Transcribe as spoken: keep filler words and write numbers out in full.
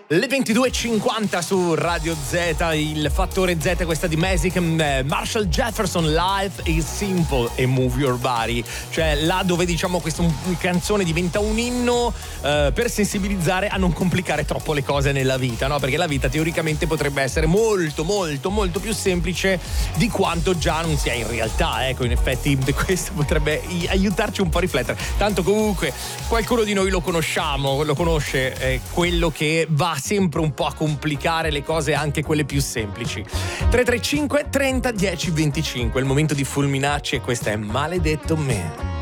Le ventidue e cinquanta su Radio Z, il fattore Z, questa di Magic, Marshall Jefferson, Life is Simple e Move Your Body, cioè là dove diciamo questa canzone diventa un inno eh, per sensibilizzare a non complicare troppo le cose nella vita, no? Perché la vita teoricamente potrebbe essere molto molto molto più semplice di quanto già non sia in realtà, ecco, in effetti questo potrebbe aiutarci un po' a riflettere, tanto comunque qualcuno di noi lo conosciamo, lo conosce, eh, quello che va sempre un po' a complicare le cose, anche quelle più semplici. Tre tre cinque trenta dieci venticinque, il momento di Fulminacci, e questa è Maledetto Me.